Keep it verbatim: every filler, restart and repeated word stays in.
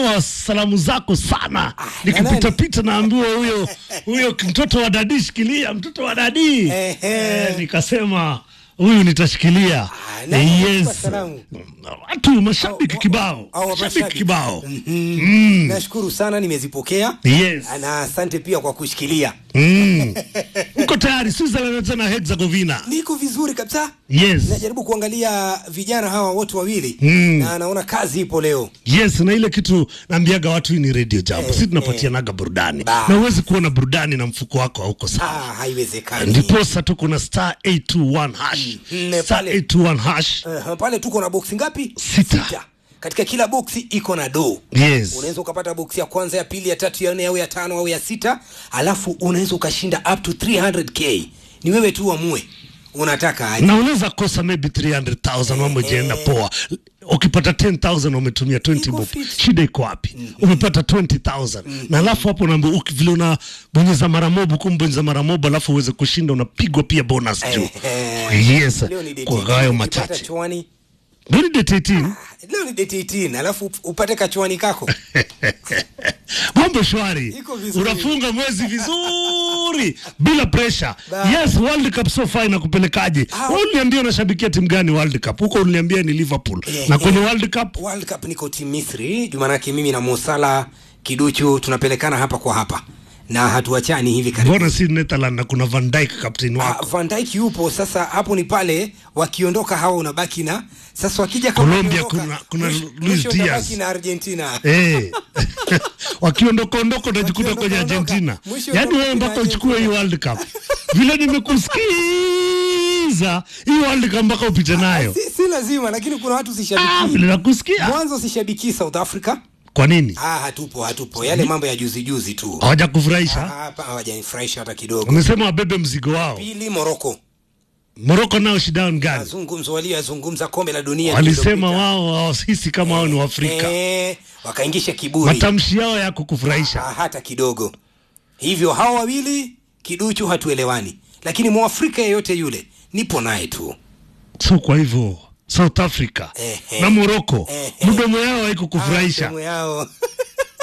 natuma salamu zako sana. Nikipita pita naambiwa huyo huyo mtoto wa dadi shikilia, mtoto wa dadi. Eh, nikasema huyu nitashikilia. Yes. Watu mashabiki kibao. Mashabiki kibao. Mm. Nashukuru sana nimezipokea. Yes. Na asante pia kwa kushikilia. Mm. Uko tayari Switzerland tena Herzegovina? Niko vizuri kabisa. Yes. Najaribu kuangalia vijana hawa wote wawili mm. na naona kazi ipo leo. Yes, na ile kitu naambiaga watu hii ni radio jambo. Eh, sisi tunapatia naga burudani. Na uwezi kuona burudani na mfuko wako hauko sawa. Ah, haiwezekani. Ndipo sasa tuko na star eight two one hash. Mm. Star eight two one hash. Uh, pale tuko na boxi ngapi? Sita. Sita. Katika kila boxi iko na do. Yes. Unaweza ukapata boxi ya kwanza, ya pili, ya tatu, ya nne au ya tano au ya sita, alafu unaweza ukashinda up to three hundred K. Ni wewe tu uamue unataka aje. Na unaweza kosa maybe three hundred thousand wamo jenda poa. Ukipata ten thousand umetumia twenty bob. Shida iko wapi? Mm -hmm. Umepata twenty thousand. Mm -hmm. Na alafu hapo unaambia ukivile una bonyeza mara moja kumbonyeza mara moja alafu uweze kushinda unapigwa pia bonus juu. Yes. Kwa gayo machache. Leo ni date eighteen. Ah, leo ni date eighteen, alafu upate kachuani kako. Mambo shwari. Unafunga mwezi vizuri bila pressure. Da. Yes, World Cup so far inakupelekaje? Wewe uliniambia unashabikia timu gani World Cup? Huko uliniambia ni Liverpool. Yeah, na kwenye yeah. World Cup? World Cup niko timu Misri. Jumanake mimi na Mo Salah Kiduchu tunapelekana hapa kwa hapa. Na hatuachani hivi karibu. Mbona si Netherlands na kuna Van Dijk captain wako? Uh, Van Dijk yupo sasa, hapo ni pale wakiondoka hao unabaki na sasa wakija kama Colombia kuna kuna Luis Diaz. Unabaki na Argentina. Eh. Wakiondoka ondoko utajikuta kwenye Argentina. Yaani wewe mpaka uchukue hii World Cup. Vile nimekusikiza, hii World Cup mpaka upite nayo. Si, si lazima, lakini kuna watu sishabiki. Ah, vile nakusikia. Mwanzo sishabiki South Africa. Kwa nini? Ah, hatupo hatupo. Yale mambo ya juzi juzi tu. Hawajakufurahisha? Ah, hapa hawajanifurahisha hata kidogo. Umesema wabebe mzigo wao. Pili Morocco. Morocco nao shida gani? Mazungumzo waliyozungumza kombe la dunia. Walisema wao wao sisi kama wao ni Waafrika. Eh, wakaingisha kiburi. Matamshi yao ya kukufurahisha. Ah, hata kidogo. Hivyo hao wawili Kiduchu hatuelewani. Lakini Mwafrika yeyote yule nipo naye tu. So kwa hivyo South Africa eh, eh, na Morocco eh, eh, mdomo yao haikukufurahisha. Mdomo yao